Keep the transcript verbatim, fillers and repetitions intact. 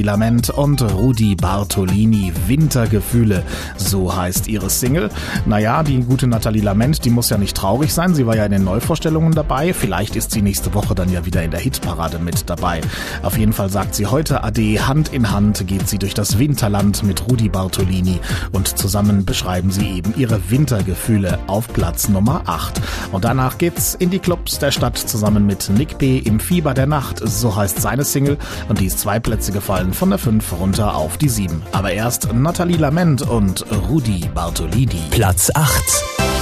Lament und Rudi Bartolini, Wintergefühle, so heißt ihre Single. Naja, die gute Nathalie Lament, die muss ja nicht traurig sein, sie war ja in den Neuvorstellungen dabei, vielleicht ist sie nächste Woche dann ja wieder in der Hitparade mit dabei. Auf jeden Fall sagt sie heute Ade, Hand in Hand geht sie durch das Winterland mit Rudi Bartolini und zusammen beschreiben sie eben ihre Wintergefühle auf Platz Nummer acht. Und danach geht's in die Clubs der Stadt zusammen mit Nick B. im Fieber der Nacht, so heißt seine Single, und die ist zwei Plätze gefallen von der fünf runter auf die sieben. Aber erst Nathalie Lament und Rudi Bartolini. Platz acht.